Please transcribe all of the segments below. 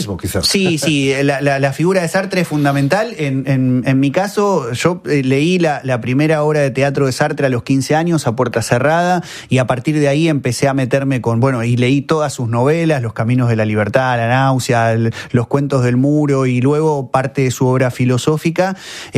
mismo, quizás. Sí, la figura de Sartre es fundamental. En mi caso, yo leí la primera obra de teatro de Sartre a los 15 años, a puerta cerrada, y a partir de ahí empecé a meterme y leí todas sus novelas, Los caminos de la libertad, La náusea, Los cuentos del muro, y luego parte de su obra filosófica,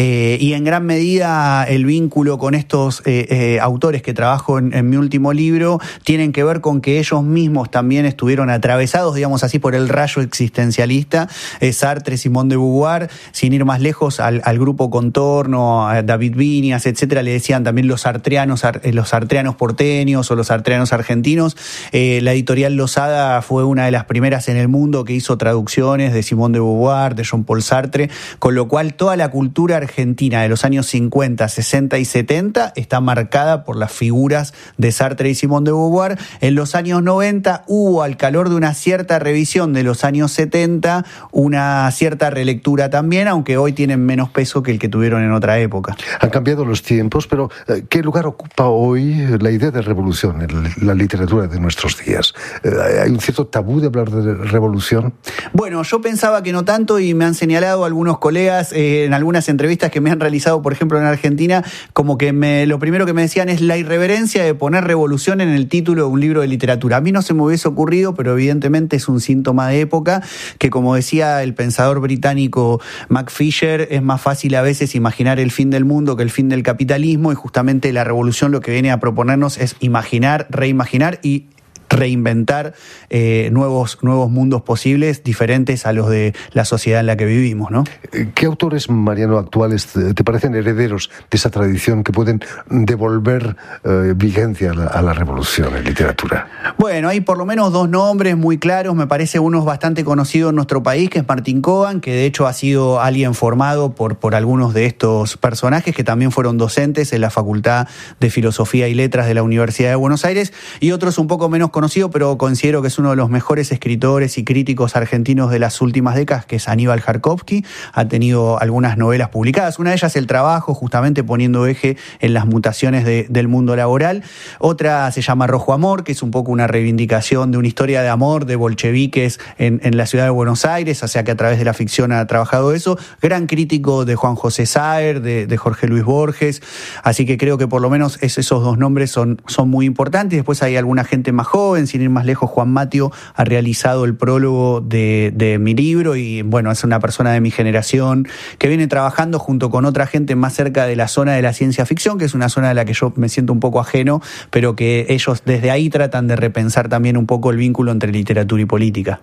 y en gran medida el vínculo con estos autores que trabajo en mi último libro tienen que ver con que ellos mismos también estuvieron atravesados, digamos así, por el rayo existencialista. Sartre, Simone de Beauvoir, sin ir más lejos, al grupo Contorno, a David Viñas, etcétera, le decían también los sartreanos porteños o los sartreanos argentinos. La editorial Losada fue una de las primeras en el mundo que hizo traducciones de Simone de Beauvoir, de Jean-Paul Sartre, con lo cual toda la cultura argentina de los años 50, 60 y 70 está marcada por las figuras de Sartre y Simone de Beauvoir. En los años 90 hubo, al calor de una cierta revisión de los años 70, una cierta relectura también, aunque hoy tienen menos peso que el que tuvieron en otra época. Han cambiado los tiempos, pero ¿qué lugar ocupa hoy la idea de revolución en la literatura de nuestros días? ¿Hay un cierto tabú de hablar de revolución? Bueno, yo pensaba que no tanto, y me han señalado algunos colegas en algunas entrevistas que me han realizado, por ejemplo, en Argentina, como que lo primero que me decían es la irreverencia de poner revolución en el título de un libro de literatura. A mí no se me hubiese ocurrido, pero evidentemente es un síntoma de época que, como decía el pensador británico Mac Fisher, es más fácil a veces imaginar el fin del mundo que el fin del capitalismo, y justamente la revolución lo que viene a proponernos es imaginar, reimaginar y reinventar nuevos mundos posibles diferentes a los de la sociedad en la que vivimos, ¿no? ¿Qué autores, Mariano, actuales te parecen herederos de esa tradición que pueden devolver vigencia a la revolución en literatura? Bueno, hay por lo menos dos nombres muy claros. Me parece uno bastante conocido en nuestro país, que es Martín Coban, que de hecho ha sido alguien formado por algunos de estos personajes que también fueron docentes en la Facultad de Filosofía y Letras de la Universidad de Buenos Aires, y otros un poco menos conocido, pero considero que es uno de los mejores escritores y críticos argentinos de las últimas décadas, que es Aníbal Jarkovsky. Ha tenido algunas novelas publicadas, una de ellas El trabajo, justamente poniendo eje en las mutaciones del mundo laboral. Otra se llama Rojo Amor, que es un poco una reivindicación de una historia de amor de bolcheviques en la ciudad de Buenos Aires, o sea que a través de la ficción ha trabajado eso. Gran crítico de Juan José Saer, de Jorge Luis Borges, así que creo que por lo menos esos dos nombres son muy importantes. Después hay alguna gente más joven, sin ir más lejos, Juan Matio ha realizado el prólogo de mi libro, y bueno, es una persona de mi generación que viene trabajando junto con otra gente más cerca de la zona de la ciencia ficción, que es una zona de la que yo me siento un poco ajeno, pero que ellos desde ahí tratan de repensar también un poco el vínculo entre literatura y política.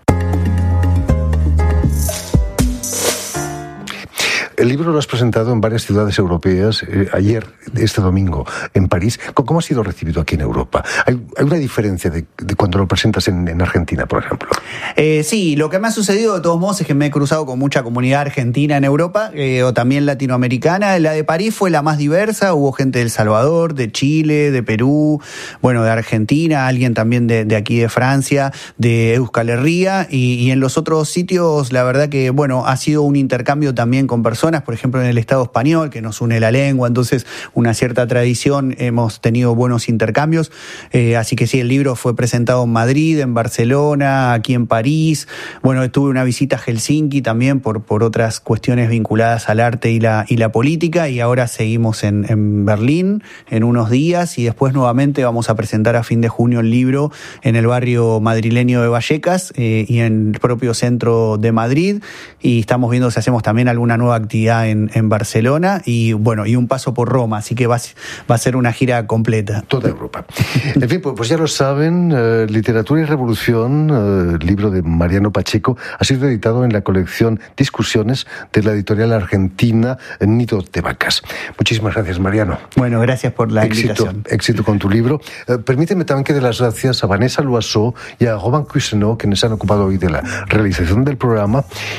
El libro lo has presentado en varias ciudades europeas, ayer, este domingo, en París. ¿Cómo ha sido recibido aquí en Europa? ¿Hay una diferencia de cuando lo presentas en Argentina, por ejemplo? Sí, lo que me ha sucedido de todos modos es que me he cruzado con mucha comunidad argentina en Europa, o también latinoamericana. La de París fue la más diversa, hubo gente de El Salvador, de Chile, de Perú, bueno, de Argentina, alguien también de aquí de Francia, de Euskal Herria, y en los otros sitios la verdad que, bueno, ha sido un intercambio también con personas, por ejemplo en el Estado español, que nos une la lengua, entonces una cierta tradición, hemos tenido buenos intercambios, así que sí, el libro fue presentado en Madrid, en Barcelona, aquí en París. Bueno, tuve una visita a Helsinki también por otras cuestiones vinculadas al arte y la política, y ahora seguimos en Berlín en unos días, y después nuevamente vamos a presentar a fin de junio el libro en el barrio madrileño de Vallecas y en el propio centro de Madrid, y estamos viendo si hacemos también alguna nueva actividad en Barcelona, y bueno, y un paso por Roma, así que va a ser una gira completa. Toda Europa. En fin, pues ya lo saben, Literatura y Revolución, libro de Mariano Pacheco, ha sido editado en la colección Discusiones de la editorial argentina Nido de Vacas. Muchísimas gracias, Mariano. Bueno, gracias por la invitación. Éxito con tu libro. Permíteme también que dé las gracias a Vanessa Loiseau y a Robin Cousineau, quienes han ocupado hoy de la realización del programa, y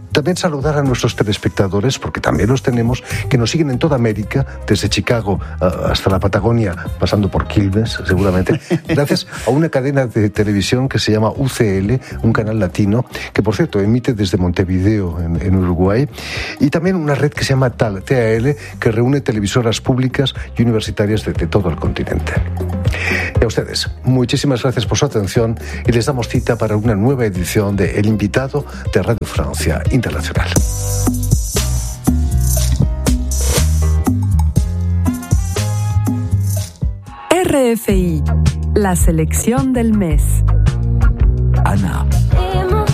También saludar a nuestros telespectadores, porque también los tenemos, que nos siguen en toda América, desde Chicago hasta la Patagonia, pasando por Quilmes, seguramente, gracias a una cadena de televisión que se llama UCL, un canal latino, que por cierto emite desde Montevideo, en Uruguay, y también una red que se llama TAL, que reúne televisoras públicas y universitarias de todo el continente. Y a ustedes, muchísimas gracias por su atención y les damos cita para una nueva edición de El Invitado de Radio Francia Internacional. RFI, la selección del mes. Ana.